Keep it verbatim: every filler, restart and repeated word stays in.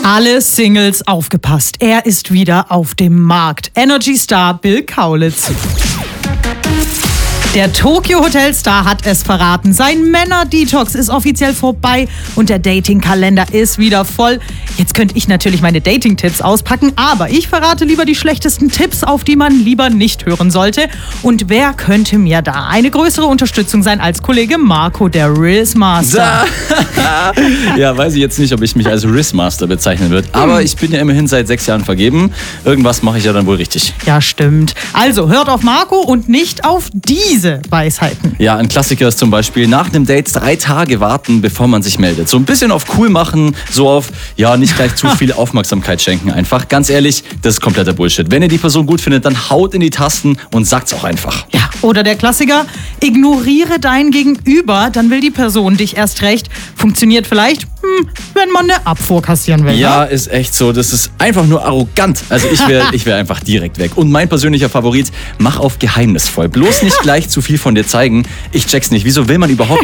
Alle Singles aufgepasst. Er ist wieder auf dem Markt. Energy-Star Bill Kaulitz. Der Tokyo-Hotel-Star hat es verraten. Sein Männer-Detox ist offiziell vorbei und der Dating-Kalender ist wieder voll. Jetzt könnte ich natürlich meine Dating-Tipps auspacken, aber ich verrate lieber die schlechtesten Tipps, auf die man lieber nicht hören sollte. Und wer könnte mir da eine größere Unterstützung sein als Kollege Marco, der Rizzmaster? Ja, weiß ich jetzt nicht, ob ich mich als Rizzmaster bezeichnen würde. Aber ich bin ja immerhin seit sechs Jahren vergeben. Irgendwas mache ich ja dann wohl richtig. Ja, stimmt. Also hört auf Marco und nicht auf diese Weisheiten. Ja, ein Klassiker ist zum Beispiel nach einem Date drei Tage warten, bevor man sich meldet. So ein bisschen auf cool machen, so auf, ja, nicht gleich zu viel Aufmerksamkeit schenken einfach. Ganz ehrlich, das ist kompletter Bullshit. Wenn ihr die Person gut findet, dann haut in die Tasten und sagt's auch einfach. Ja, oder der Klassiker, ignoriere dein Gegenüber, dann will die Person dich erst recht. Funktioniert vielleicht, hm, wenn man eine Abfuhr kassieren will. Ja, ne? Ist echt so. Das ist einfach nur arrogant. Also ich wäre ich wär einfach direkt weg. Und mein persönlicher Favorit, mach auf geheimnisvoll. Bloß nicht gleich zu viel von dir zeigen. Ich check's nicht. Wieso will man überhaupt